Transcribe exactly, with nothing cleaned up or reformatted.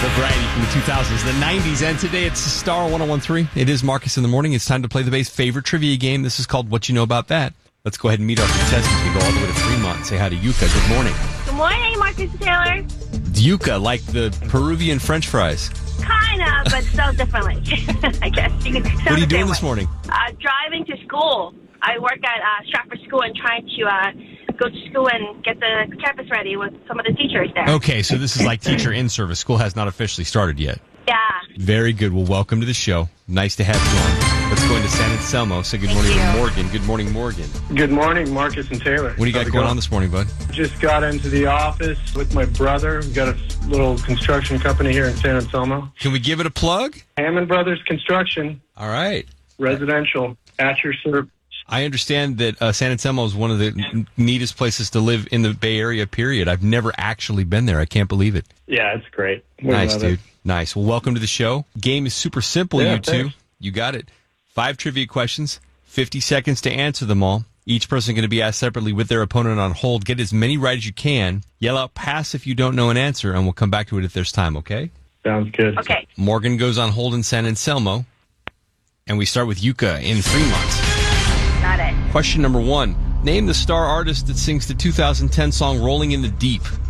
Full variety from the two thousands, the nineties, and today it's Star one oh one point three. It is Marcus in the Morning. It's time to play the Bay's favorite trivia game. This is called What You Know About That. Let's go ahead and meet our contestants. We go all the way to Fremont. Say hi to Yuka. Good morning. Good morning, Marcus Taylor. Yuka, like the Peruvian French fries. Kind of, but so differently, I guess. You can What are you doing this morning? Uh, driving to school. I work at uh, Stratford School and trying to uh, go to school and get the campus ready with some of the teachers there. Okay, so this is like teacher in service. School has not officially started yet. Yeah. Very good. Well, welcome to the show. Nice to have you on. Let's go into San Anselmo. Say good Thank morning you. to Morgan. Good morning, Morgan. Good morning, Marcus and Taylor. What do you got How's it going on this morning, bud? Just got into the office with my brother. We've got a little construction company here in San Anselmo. Can we give it a plug? Hammond Brothers Construction, All right. residential, at your service. I understand that uh, San Anselmo is one of the n- neatest places to live in the Bay Area, period. I've never actually been there. I can't believe it. Yeah, it's great. We Nice, love dude. it. Nice. Well, welcome to the show. Game is super simple, Yeah, you two. thanks. You got it. Five trivia questions, fifty seconds to answer them all. Each person going to be asked separately with their opponent on hold. Get as many right as you can. Yell out pass if you don't know an answer, and we'll come back to it if there's time, okay? Sounds good. Okay. Morgan goes on hold in San Anselmo, and we start with Yuka in Fremont. Got it. Question number one. Name the star artist that sings the two thousand ten song Rolling in the Deep.